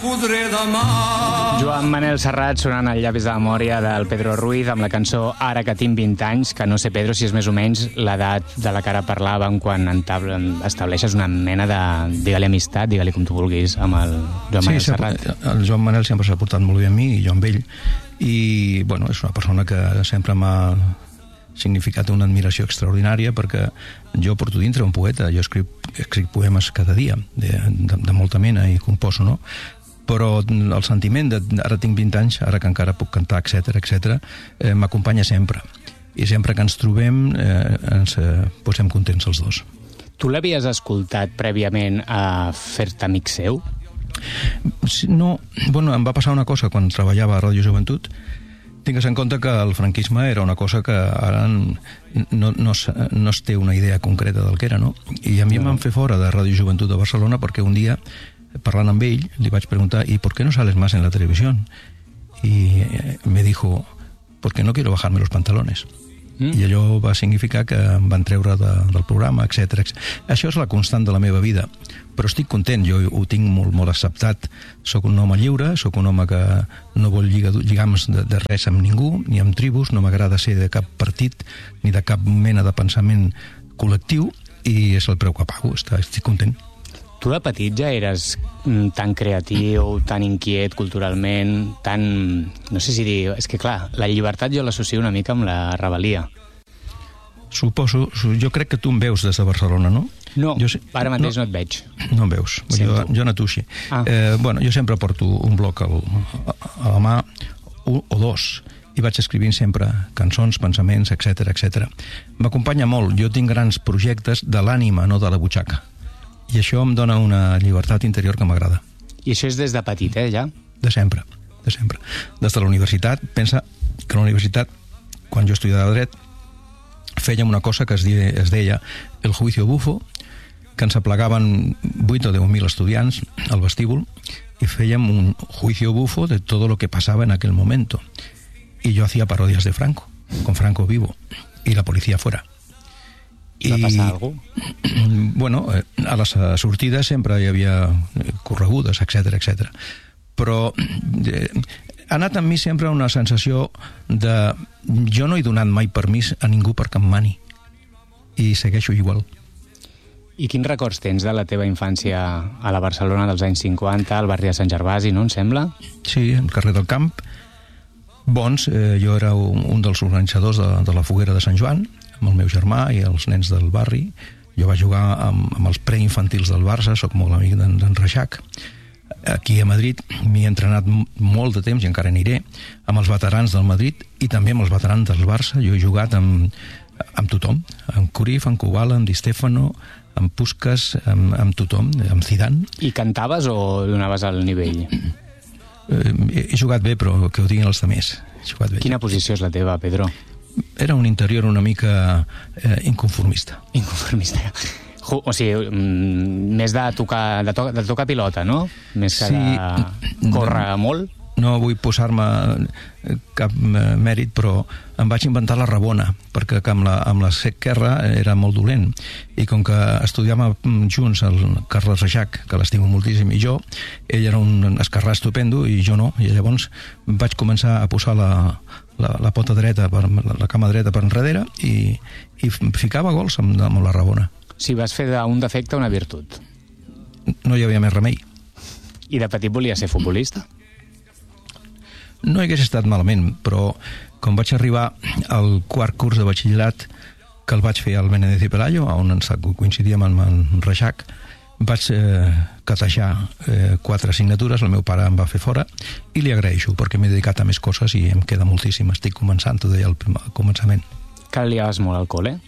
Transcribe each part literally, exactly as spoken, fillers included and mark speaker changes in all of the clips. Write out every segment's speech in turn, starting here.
Speaker 1: podré demà.
Speaker 2: Joan Manel Serrat sonant al llavis de la memòria del Pedro Ruiz amb la cançó Ara que tinc vint anys, que no sé, Pedro, si és més o menys l'edat de la que ara parlàvem quan estableixes una mena de, digue-li amistat, digue-li com tu vulguis, amb el Joan Manel
Speaker 3: sí,
Speaker 2: Serrat.
Speaker 3: El Joan Manel sempre s'ha portat molt bé amb mi i jo amb ell, i bueno, és una persona que sempre m'ha significat una admiració extraordinària, perquè jo porto dintre un poeta, jo escric, escric poemes cada dia de, de, de molta mena i composo, no? Però el sentiment de ara tinc vint anys, ara que encara puc cantar, etcètera, etcètera, eh, m'acompanya sempre. I sempre que ens trobem eh, ens eh, posem contents els dos.
Speaker 2: Tu l'havies escoltat prèviament a fer-te amic seu?
Speaker 3: No, bueno, em va passar una cosa quan treballava a Ràdio Joventut. Tingues en compte que el franquisme era una cosa que ara no, no, no es té una idea concreta del que era, no? I a mi em van fer fora de Ràdio Joventut de Barcelona perquè un dia, parlant amb ell, li vaig preguntar ¿y por qué no sales más en la televisión? Y me dijo porque no quiero bajarme los pantalones. Mm. I allò va significar que em van treure de, del programa, etcètera. Això és la constant de la meva vida, però estic content, jo ho tinc molt, molt acceptat. Soc un home lliure, soc un home que no vol lligar, lligams de, de res amb ningú, ni amb tribus, no m'agrada ser de cap partit, ni de cap mena de pensament col·lectiu, i és el preu que pago, estic content.
Speaker 2: Tu de petit ja eres tan creatiu, tan inquiet culturalment, tan... no sé si dir... És que clar, la llibertat jo l'associo una mica amb la rebel·lia.
Speaker 3: Suposo, jo crec que tu em veus des de Barcelona, no?
Speaker 2: No,
Speaker 3: jo sé,
Speaker 2: ara mateix no,
Speaker 3: no
Speaker 2: et veig.
Speaker 3: No em veus, jo, jo natuixi. Ah. Eh, bueno, jo sempre porto un bloc al, a la mà, un o dos, i vaig escrivint sempre cançons, pensaments, etcètera, etcètera. M'acompanya molt, jo tinc grans projectes de l'ànima, no de la butxaca. I això em dona una llibertat interior que m'agrada.
Speaker 2: I això és des de petit, eh, ja?
Speaker 3: De sempre, de sempre. Des de la universitat, pensa que a la universitat, quan jo estudiava dret, fèiem una cosa que es deia, es deia el juicio bufo, que ens aplegaven vuit o deu mil estudiants al vestíbul y fèiem un juicio bufo de todo lo que pasaba en aquel momento. Y yo hacía parodias de Franco, con Franco vivo, y la policía fuera.
Speaker 2: I va passar alguna cosa?
Speaker 3: Bueno, a les sortides sempre hi havia corregudes, etcètera, etcètera. Però eh, ha anat amb mi sempre una sensació de... Jo no he donat mai permís a ningú perquè em mani. I segueixo igual.
Speaker 2: I quins records tens de la teva infància a la Barcelona dels anys cinquanta, al barri de Sant Gervasi, no, em sembla?
Speaker 3: Sí, al carrer del Camp. Bons, eh, jo era un dels organitzadors de, de la foguera de Sant Joan, amb el meu germà i els nens del barri. Jo vaig jugar amb, amb els preinfantils del Barça, sóc molt amic d'en, d'en Reixac. Aquí a Madrid m'hi he entrenat molt de temps i encara aniré, amb els veterans del Madrid i també amb els veterans del Barça. Jo he jugat amb, amb tothom, amb Cruyff, amb Kubala, amb Di Stefano, amb Puskas, amb, amb tothom, amb Zidane.
Speaker 2: I cantaves o donaves al nivell?
Speaker 3: Eh, he jugat bé, però que ho diguin els altres. He jugat bé.
Speaker 2: Quina posició és la teva, Pedro?
Speaker 3: Era un interior una mica eh, inconformista.
Speaker 2: Inconformista. O sigui, més de tocar, de, to de tocar pilota, no? Més que sí, de córrer
Speaker 3: no,
Speaker 2: molt.
Speaker 3: No vull posar-me cap mèrit, però em vaig inventar la rabona, perquè amb la, amb la esquerra era molt dolent. I com que estudiàvem junts el Carles Reixac, que l'estimo moltíssim, i jo, ell era un esquerrà estupendo i jo no. I llavors vaig començar a posar la, la, la pota dreta, per, la, la cama dreta per enrere i, i ficava gols amb, amb la rabona.
Speaker 2: Si vas fer d'un defecte una virtut.
Speaker 3: No hi havia més remei.
Speaker 2: I de petit volia ser futbolista?
Speaker 3: No hagués estat malament, però quan vaig arribar al quart curs de batxillerat, que el vaig fer al Menéndez y Pelayo, on ens coincidíem amb en Reixac, vaig eh, catejar eh, quatre assignatures, el meu pare em va fer fora, i li agraeixo, perquè m'he dedicat a més coses i em queda moltíssim. Estic començant, t'ho deia al començament.
Speaker 2: Que liaves molt al col·le?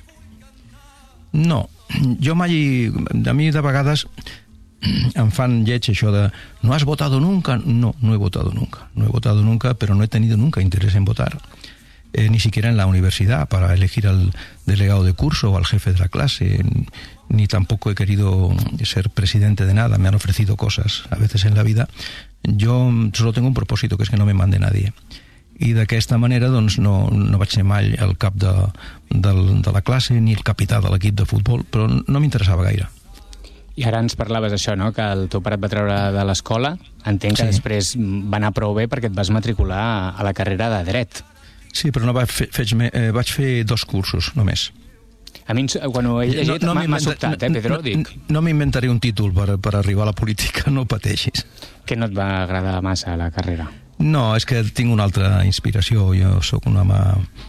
Speaker 3: No, jo mai... A mi de vegades em fan lleig això de ¿no has votado nunca? No, no he votado nunca. No he votado nunca, pero no he tenido nunca interés en votar. Eh, ni siquiera en la universidad para elegir al delegado de curso o al jefe de la clase. Ni tampoco he querido ser presidente de nada. Me han ofrecido cosas a veces en la vida. Yo solo tengo un propósito, que es que no me mande nadie. I d'aquesta manera doncs, no, no vaig ser mai el cap de, de, de la classe ni el capità de l'equip de futbol, però no m'interessava gaire.
Speaker 2: I ara ens parlaves això, no?, que el teu pare et va treure de l'escola. Entenc que
Speaker 3: Sí.
Speaker 2: després va anar prou bé perquè et vas matricular a la carrera de Dret.
Speaker 3: Sí, però no vaig fer, feig, eh, vaig fer dos cursos, només.
Speaker 2: A mi, quan ho he llegit, no, no m'ha sobtat, eh, Pedro?
Speaker 3: No,
Speaker 2: Dic,
Speaker 3: no, no m'inventaré un títol per, per arribar a la política, no pateixis.
Speaker 2: que no et va agradar massa la carrera.
Speaker 3: No, és que tinc una altra inspiració. Jo sóc un home...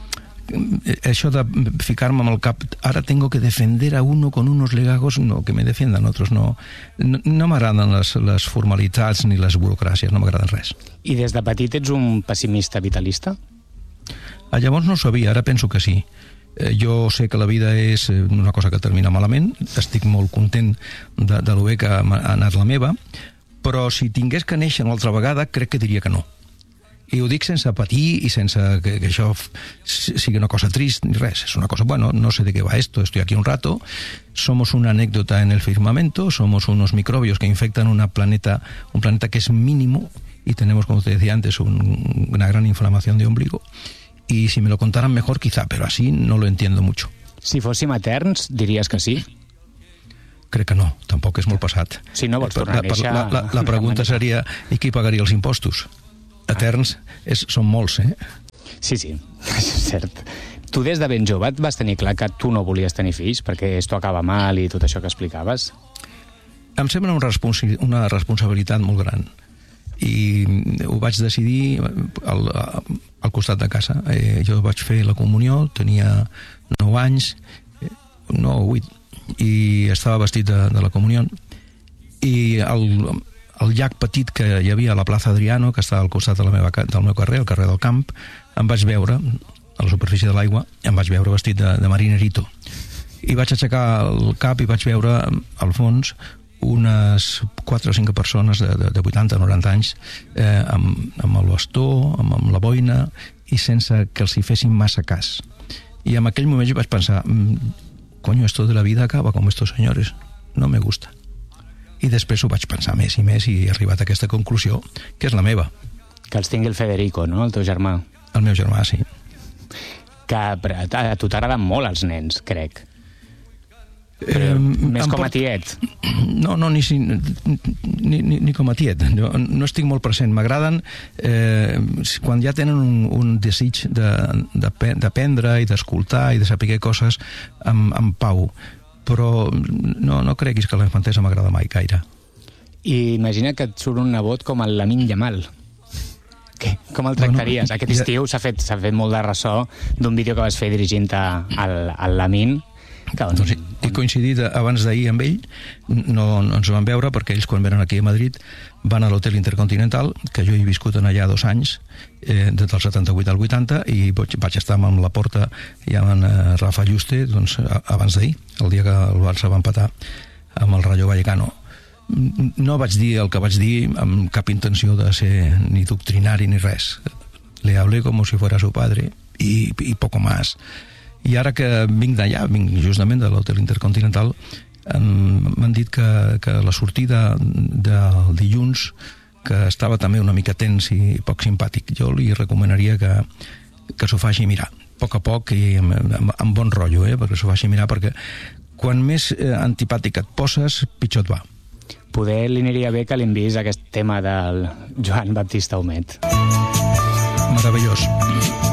Speaker 3: Això de ficar-me amb el cap, ara tengo que defender a uno con unos legajos, no, que me defiendan otros, no. No, no m'agraden les, les formalitats ni les burocràcies, no m'agraden res.
Speaker 2: I des de petit ets un pessimista vitalista?
Speaker 3: Ah, llavors no ho sabia, ara penso que sí. Eh, jo sé que la vida és una cosa que termina malament, estic molt content de, de lo bé que ha anat la meva, però si tingués que néixer una altra vegada, crec que diria que no. I ho dic sense patir i sense que, que això sigui una cosa trist ni res. Es una cosa, bueno, no sé de qué va esto, estoy aquí un rato, somos una anécdota en el firmamento, somos unos microbios que infectan una planeta, un planeta que es mínimo y tenemos, como te decía antes, un, una gran inflamación de ombligo. Y si me lo contaran mejor, quizá, pero así no lo entiendo mucho.
Speaker 2: Si fóssim eterns, diries que sí?
Speaker 3: Crec que no, tampoc és molt passat.
Speaker 2: Si no vols tornar a néixer...
Speaker 3: La, la, la pregunta seria, i qui pagaria els impostos? Eterns és, són molts, eh?
Speaker 2: Sí, sí, és cert. Tu des de ben jove et vas tenir clar que tu no volies tenir fills perquè esto acaba mal i tot això que explicaves?
Speaker 3: Em sembla una, responsi una responsabilitat molt gran i ho vaig decidir al, al costat de casa. Eh, jo vaig fer la comunió, tenia nou anys, no, vuit, i estava vestit de, de la comunió i el... el llac petit que hi havia a la plaça Adriano, que estava al costat de la meva, del meu carrer, el carrer del Camp, em vaig veure, a la superfície de l'aigua, em vaig veure vestit de, de marinerito. I vaig aixecar el cap i vaig veure, al fons, unes quatre o cinc persones de, de, de vuitanta o noranta anys eh, amb, amb el bastó, amb, amb la boina, i sense que els hi fessin massa cas. I en aquell moment jo vaig pensar, coño, esto de la vida acaba como estos señores, no me gusta. I després ho vaig pensar més i més i he arribat a aquesta conclusió, que és la meva.
Speaker 2: Que els tingui el Federico, no?, el teu germà.
Speaker 3: El meu germà, sí.
Speaker 2: Que a tu t'agraden molt els nens, crec. Però
Speaker 3: Eh,
Speaker 2: més
Speaker 3: em
Speaker 2: com a
Speaker 3: pot-
Speaker 2: tiet.
Speaker 3: No, no, ni, si- ni, ni, ni com a tiet. No, no estic molt present. M'agraden eh, quan ja tenen un, un desig d'aprendre i d'escoltar i de saber coses amb, amb pau. Però no, no creguis que la infantesa m'agrada mai gaire.
Speaker 2: I imagina que et surt un nebot com el Lamine Yamal. Què? Com el tractaries?
Speaker 3: Bueno,
Speaker 2: Aquest
Speaker 3: ja-
Speaker 2: estiu s'ha fet, s'ha fet molt de ressò d'un vídeo que vas fer dirigint al, al Lamine. Que, on,
Speaker 3: Doncs he coincidit abans d'ahir amb ell, no, no ens van veure perquè ells quan venen aquí a Madrid van a l'Hotel Intercontinental, que jo he viscut en allà dos anys, eh, des del setanta-vuit al vuitanta, i vaig, vaig estar amb la Porta i amb en Rafa Juste doncs, abans d'ahir, el dia que el Barça va empatar amb el Rayo Vallecano. No vaig dir el que vaig dir amb cap intenció de ser ni doctrinari ni res. Le hablé como si fuera su padre y, y poco más. I ara que vinc d'allà, vinc justament de l'Hotel Intercontinental, m'han dit que, que la sortida del dilluns, que estava també una mica tens i poc simpàtic, jo li recomanaria que, que s'ho faci mirar, a poc a poc i amb, amb, amb bon rotllo, eh, perquè s'ho faci mirar, perquè quan més eh, antipàtic et poses, pitjor et va.
Speaker 2: Poder li aniria bé que li enviïs aquest tema del Joan Baptista Humet.
Speaker 3: Meravellós.